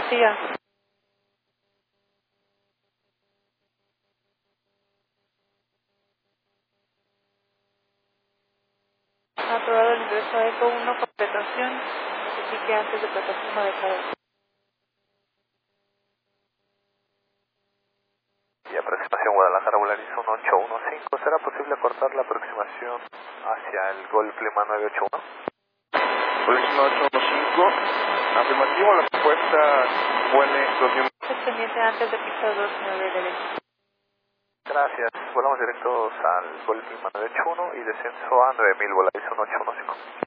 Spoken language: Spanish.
siga. Aprobado el ingreso a ECO 1, completación. Notifique antes de plataforma de carga. Y aproximación Guadalajara Volaris 1815. ¿Será posible cortar la aproximación hacia el Golf Lima 981? Volaris 1815. Afirmativo, la respuesta vuele 2000. Pendiente antes de pista 29 de 20. Gracias. Volamos directos al Golf Lima 981 y descenso a 9000 Volaris 1815.